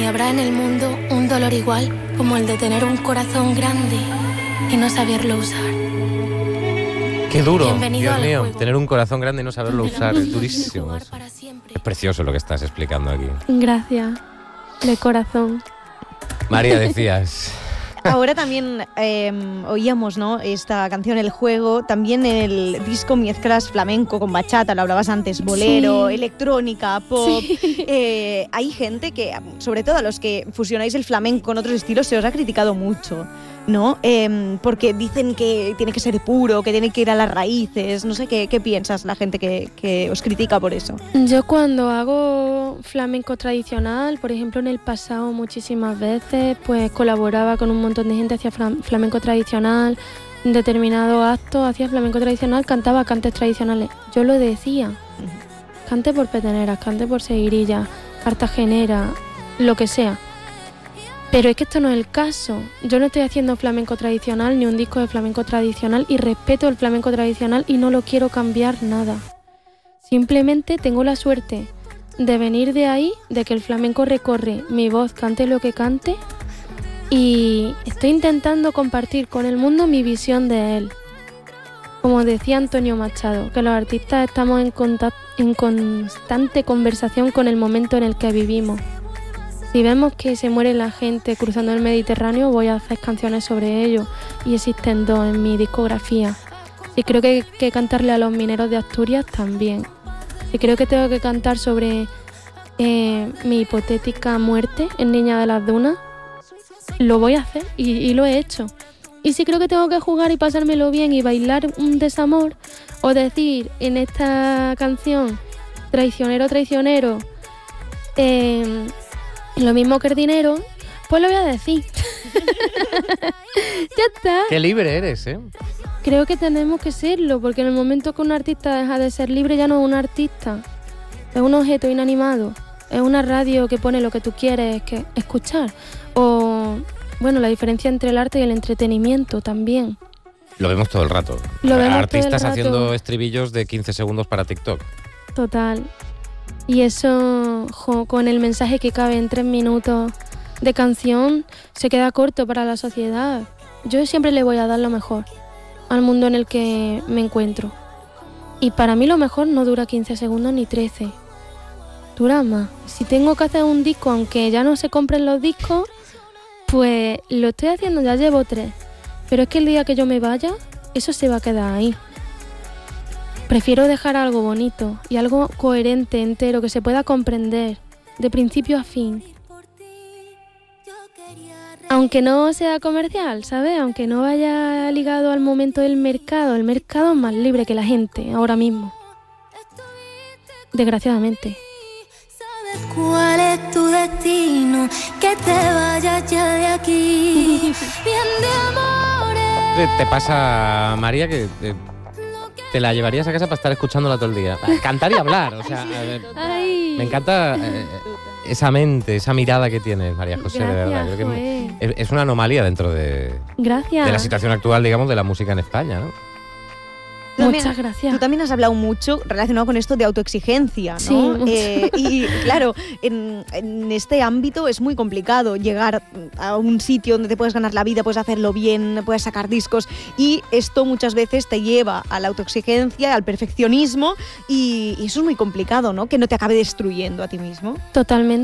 habrá en el mundo un dolor igual como el de tener un corazón grande y no saberlo usar. Qué duro, Bienvenido Dios al mío, juego. tener un corazón grande y no saberlo Donde la usar, magia es es durísimo. jugar Eso. para siempre. Es precioso lo que estás explicando aquí. Gracias, de corazón. María, decías... Ahora también oíamos, ¿no?, esta canción, El Juego, también en el disco mezclas flamenco con bachata, lo hablabas antes, bolero, Sí. electrónica, pop. Sí. Hay gente que, sobre todo a los que fusionáis el flamenco con otros estilos, se os ha criticado mucho, ¿no? Porque dicen que tiene que ser puro, que tiene que ir a las raíces. No sé qué piensas la gente que os critica por eso. Yo cuando hago flamenco tradicional, por ejemplo en el pasado muchísimas veces, pues colaboraba con un montón de gente, hacía flamenco tradicional, en determinados actos hacía flamenco tradicional, cantaba cantes tradicionales. Yo lo decía, cante por peteneras, cante por seguirilla, cartagenera, lo que sea. Pero es que esto no es el caso. Yo no estoy haciendo flamenco tradicional ni un disco de flamenco tradicional y respeto el flamenco tradicional y no lo quiero cambiar nada. Simplemente tengo la suerte de venir de ahí, de que el flamenco recorre mi voz, cante lo que cante, y estoy intentando compartir con el mundo mi visión de él. Como decía Antonio Machado, que los artistas estamos en constante conversación con el momento en el que vivimos. Si vemos que se muere la gente cruzando el Mediterráneo, voy a hacer canciones sobre ello, y existen 2 en mi discografía. Y creo que cantarle a los mineros de Asturias también. Y creo que tengo que cantar sobre mi hipotética muerte en Niña de las Dunas. Lo voy a hacer y lo he hecho. Y si creo que tengo que jugar y pasármelo bien y bailar un desamor, o decir en esta canción, traicionero, traicionero, lo mismo que el dinero, pues lo voy a decir. Ya está. Qué libre eres, ¿eh? Creo que tenemos que serlo, porque en el momento que un artista deja de ser libre, ya no es un artista. Es un objeto inanimado. Es una radio que pone lo que tú quieres escuchar. O, bueno, la diferencia entre el arte y el entretenimiento también. Lo vemos todo el rato. Lo vemos Artistas todo el rato. haciendo estribillos de 15 segundos para TikTok. Total. Y eso, con el mensaje que cabe en 3 minutos de canción, se queda corto para la sociedad. Yo siempre le voy a dar lo mejor al mundo en el que me encuentro. Y para mí lo mejor no dura 15 segundos ni 13. Dura más. Si tengo que hacer un disco, aunque ya no se compren los discos, pues lo estoy haciendo, ya llevo 3. Pero es que el día que yo me vaya, eso se va a quedar ahí. Prefiero dejar algo bonito y algo coherente, entero, que se pueda comprender, de principio a fin. Aunque no sea comercial, ¿sabes? Aunque no vaya ligado al momento del mercado. El mercado es más libre que la gente ahora mismo. Desgraciadamente. ¿Sabes cuál es tu destino? Que te vayas ya de aquí. Bien de amores. ¿Te pasa, María, que te la llevarías a casa para estar escuchándola todo el día? Cantar y hablar, o sea, a ver, Ay. me encanta esa mente, esa mirada que tienes, María José, Gracias, de verdad. Creo que joder. es una anomalía dentro de Gracias. la situación actual, digamos, de la música en España, ¿no? Muchas gracias. Tú también has hablado mucho relacionado con esto de autoexigencia, ¿no? Sí, mucho. Y claro, en este ámbito es muy complicado llegar a un sitio donde te puedes ganar la vida, puedes hacerlo bien, puedes sacar discos, y esto muchas veces te lleva a la autoexigencia, al perfeccionismo, y eso es muy complicado, ¿no? Que no te acabe destruyendo a ti mismo. Totalmente.